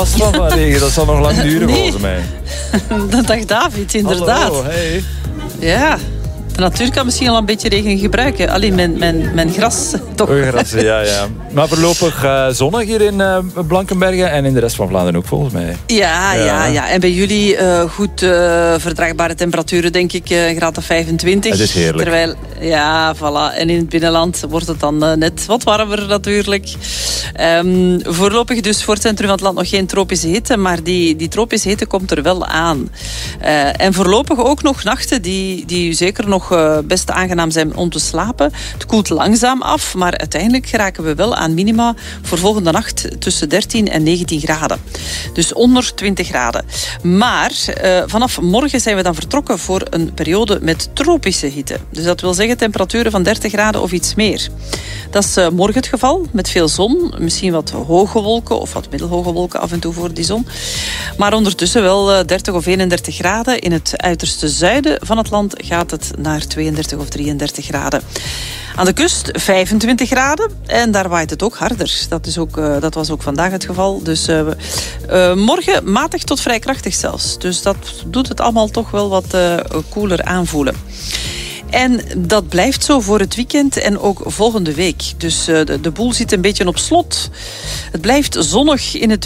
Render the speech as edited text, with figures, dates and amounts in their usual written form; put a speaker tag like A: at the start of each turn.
A: Last van regen, dat zal nog lang duren volgens mij.
B: Dat dacht David, inderdaad.
A: Hallo, hey.
B: Ja, de natuur kan misschien al een beetje regen gebruiken. Alleen mijn gras toch.
A: Gras, ja. Maar voorlopig zonnig hier in Blankenbergen en in de rest van Vlaanderen ook volgens mij.
B: Ja. En bij jullie goed verdraagbare temperaturen, denk ik, een graad of 25.
A: Het is heerlijk.
B: Terwijl, ja, voilà. En in het binnenland wordt het dan net wat warmer natuurlijk. Voorlopig dus voor het centrum van het land nog geen tropische hitte, maar die tropische hitte komt er wel aan. En voorlopig ook nog nachten die zeker nog best aangenaam zijn om te slapen. Het koelt langzaam af, maar uiteindelijk geraken we wel aan minima voor volgende nacht tussen 13 en 19 graden. Dus onder 20 graden. Maar vanaf morgen zijn we dan vertrokken voor een periode met tropische hitte. Dus dat wil zeggen temperaturen van 30 graden of iets meer. Dat is morgen het geval, met veel zon. Misschien wat hoge wolken of wat middelhoge wolken af en toe voor die zon. Maar ondertussen wel 30 of 31 graden. In het uiterste zuiden van het land gaat het naar 32 of 33 graden. Aan de kust 25 graden en daar waait het ook harder. Dat was ook vandaag het geval. Dus morgen matig tot vrij krachtig zelfs. Dus dat doet het allemaal toch wel wat koeler aanvoelen. En dat blijft zo voor het weekend en ook volgende week. Dus de boel zit een beetje op slot. Het blijft zonnig in het